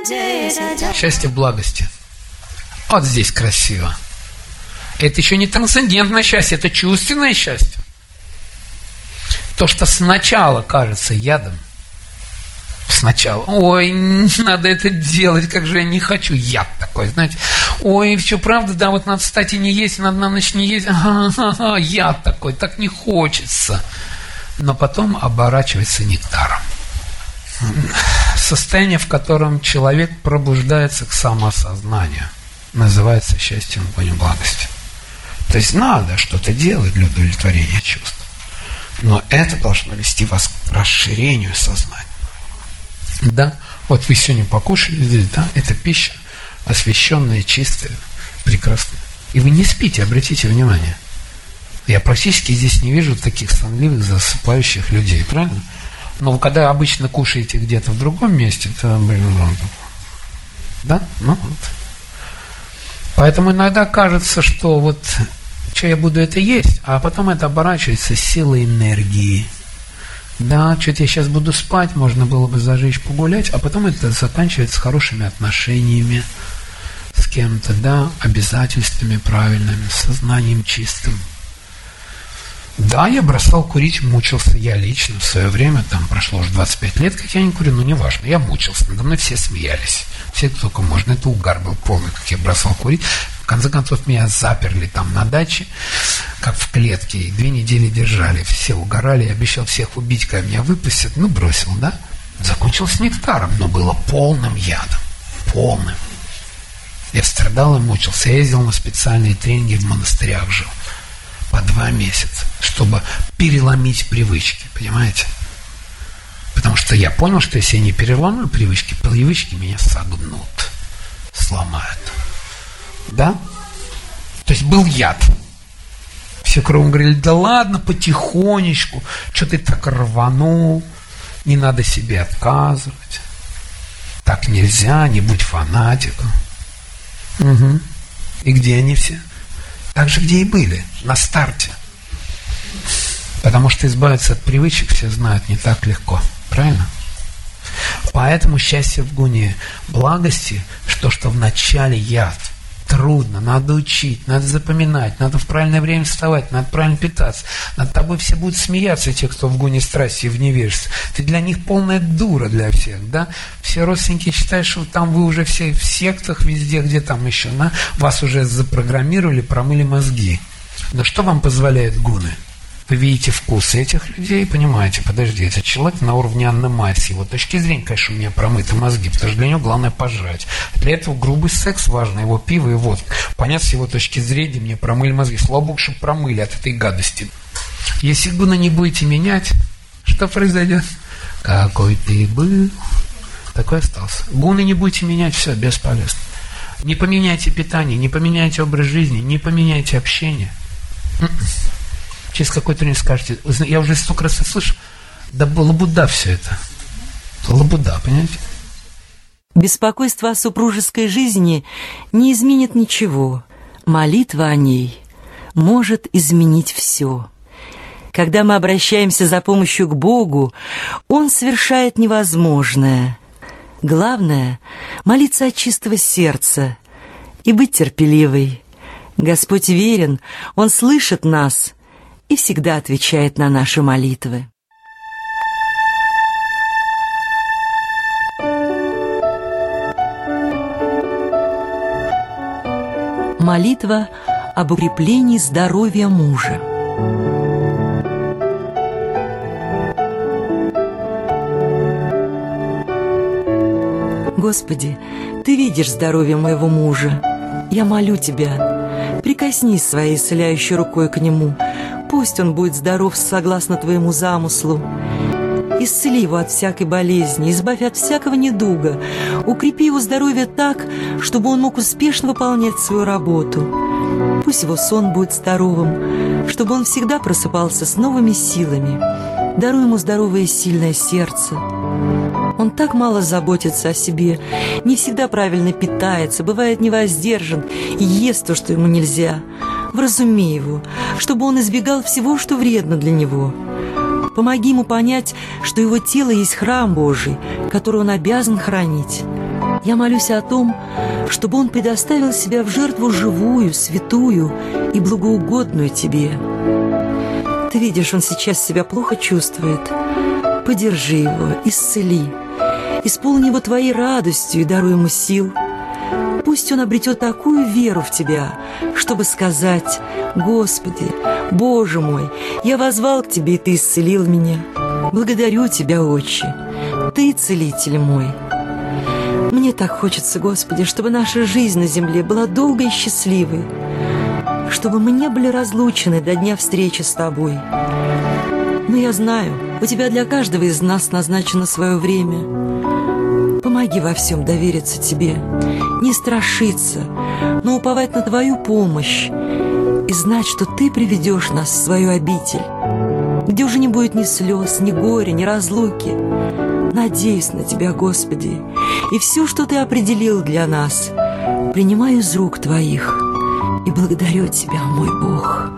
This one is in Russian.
Счастье в благости. Вот здесь красиво. Это еще не трансцендентное счастье, это чувственное счастье. То, что сначала кажется ядом. Сначала. Ой, надо это делать, как же я не хочу. Яд такой, знаете. Ой, все правда, да, вот надо встать и не есть, надо на ночь не есть. Яд такой, так не хочется. Но потом оборачивается нектаром. Состояние, в котором человек пробуждается к самоосознанию, называется счастьем в вогне благости. То есть надо что-то делать для удовлетворения чувств. Но это должно вести вас к расширению сознания. Да, вот вы сегодня покушали здесь, да, это пища освященная, чистая, прекрасная. И вы не спите, обратите внимание. Я практически здесь не вижу таких сонливых, засыпающих людей, правильно? Но вы когда обычно кушаете где-то в другом месте, то, да, ну вот. Поэтому иногда кажется, что вот, что я буду это есть, а потом это оборачивается силой энергии. Да, что-то я сейчас буду спать, можно было бы зажечь, погулять, а потом это заканчивается хорошими отношениями с кем-то, да, обязательствами правильными, сознанием чистым. Да, я бросал курить, мучился я лично в свое время, там прошло уже 25 лет, как я не курю, но неважно, я мучился, надо мной все смеялись, все только можно, это угар был полный, как я бросал курить. В конце концов, меня заперли там на даче, как в клетке, и 2 недели держали, все угорали, я обещал всех убить, когда меня выпустят, ну, бросил, да, закончилось нектаром, но было полным ядом, полным. Я страдал и мучился, я ездил на специальные тренинги, в монастырях жил, по 2 месяца, чтобы переломить привычки, понимаете? Потому что я понял, что если я не переломлю привычки меня согнут, сломают. Да? То есть был яд. Все кругом говорили, да ладно, потихонечку, что ты так рванул, не надо себе отказывать, так нельзя, не будь фанатиком. Угу. И где они все? Так же, где и были, на старте. Потому что избавиться от привычек, все знают, не так легко. Правильно? Поэтому счастье в гуне благости, что в начале яд. Трудно, надо учить, надо запоминать, надо в правильное время вставать, надо правильно питаться. Над тобой все будут смеяться, те, кто в гуне страсти и в невежестве. Ты для них полная дура для всех, да? Все родственники считают, что там вы уже все в сектах, везде, где там еще, да? Вас уже запрограммировали, промыли мозги. Но что вам позволяет гуны? Вы видите вкусы этих людей и понимаете, подожди, это человек на уровне Анны Май, с его точки зрения, конечно, у меня промыты мозги, потому что для него главное пожрать. Для этого грубый секс важно, его пиво и водка. Понятно, с его точки зрения, мне промыли мозги. Слава Богу, что промыли от этой гадости. Если гуны не будете менять, что произойдет? Какой ты был, такой остался. Гуны не будете менять, все, бесполезно. Не поменяйте питание, не поменяйте образ жизни, не поменяйте общение. Через какое-то время скажете, я уже столько раз это слышу, да лабуда все это. Лабуда, понимаете? Беспокойство о супружеской жизни не изменит ничего. Молитва о ней может изменить все. Когда мы обращаемся за помощью к Богу, Он совершает невозможное. Главное — молиться от чистого сердца и быть терпеливой. Господь верен, Он слышит нас и всегда отвечает на наши молитвы. Молитва об укреплении здоровья мужа. Господи, Ты видишь здоровье моего мужа. Я молю Тебя, прикоснись своей исцеляющей рукой к нему. Пусть он будет здоров согласно Твоему замыслу. Исцели его от всякой болезни, избавь от всякого недуга, укрепи его здоровье так, чтобы он мог успешно выполнять свою работу. Пусть его сон будет здоровым, чтобы он всегда просыпался с новыми силами. Даруй ему здоровое и сильное сердце. Он так мало заботится о себе, не всегда правильно питается, бывает невоздержан и ест то, что ему нельзя. Вразуми его, чтобы он избегал всего, что вредно для него. Помоги ему понять, что его тело есть храм Божий, который он обязан хранить. Я молюсь о том, чтобы Он предоставил себя в жертву живую, святую и благоугодную Тебе. Ты видишь, он сейчас себя плохо чувствует. Поддержи его, исцели, исполни его Твоей радостью и даруй ему сил. Пусть он обретет такую веру в Тебя, чтобы сказать: «Господи, Боже мой, я воззвал к Тебе, и Ты исцелил меня. Благодарю Тебя, Отче, Ты целитель мой». Мне так хочется, Господи, чтобы наша жизнь на земле была долгой и счастливой, чтобы мы не были разлучены до дня встречи с Тобой. Но я знаю, у Тебя для каждого из нас назначено свое время. Помоги во всем довериться Тебе, не страшиться, но уповать на Твою помощь и знать, что Ты приведешь нас в свою обитель, где уже не будет ни слез, ни горя, ни разлуки. Надеюсь на Тебя, Господи, и все, что Ты определил для нас, принимаю из рук Твоих и благодарю Тебя, мой Бог.